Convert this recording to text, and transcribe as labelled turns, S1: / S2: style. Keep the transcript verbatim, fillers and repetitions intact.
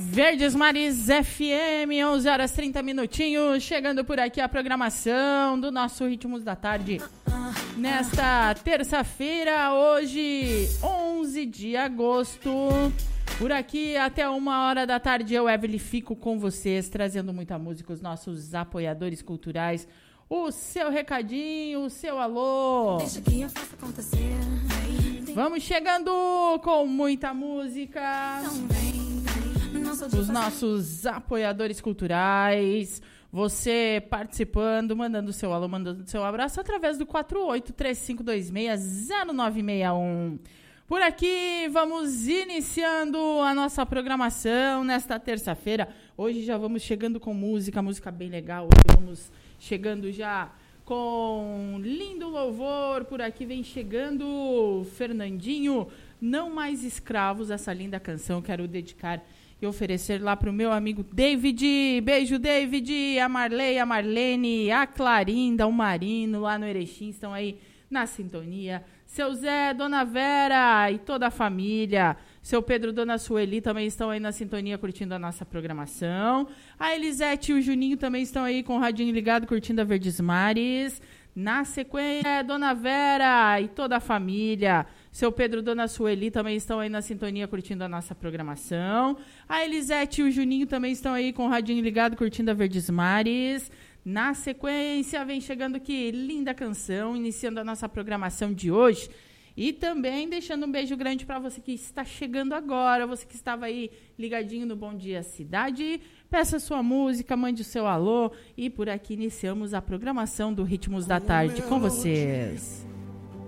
S1: Verdes Mares F M, onze horas e trinta minutinhos, chegando por aqui a programação do nosso Ritmos da Tarde. Nesta terça-feira, hoje, onze de agosto, por aqui até uma hora da tarde, eu, Evelyn, fico com vocês, trazendo muita música, os nossos apoiadores culturais, o seu recadinho, o seu alô. Deixa que eu faça acontecer. Vamos chegando com muita música. Os nossos apoiadores culturais, você participando, mandando seu alô, mandando seu abraço através do quatro oito três cinco dois seis zero nove seis um. Por aqui, vamos iniciando a nossa programação nesta terça-feira. Hoje já vamos chegando com música, música bem legal. Hoje vamos chegando já com lindo louvor. Por aqui vem chegando Fernandinho, Não Mais Escravos, essa linda canção. Quero dedicar e oferecer lá para o meu amigo David. Beijo, David, a Marley, a Marlene, a Clarinda, o Marino, lá no Erechim, estão aí na sintonia. Seu Zé, Dona Vera e toda a família. Seu Pedro, Dona Sueli também estão aí na sintonia, curtindo a nossa programação. A Elisete e o Juninho também estão aí com o radinho ligado, curtindo a Verdes Mares. Na sequência, Dona Vera e toda a família. Seu Pedro, Dona Sueli também estão aí na sintonia, curtindo a nossa programação. A Elisete e o Juninho também estão aí com o radinho ligado, curtindo a Verdes Mares. Na sequência, vem chegando que linda canção, iniciando a nossa programação de hoje. E também deixando um beijo grande para você que está chegando agora, você que estava aí ligadinho no Bom Dia Cidade. Peça sua música, mande o seu alô. E por aqui iniciamos a programação do Ritmos da Tarde com vocês.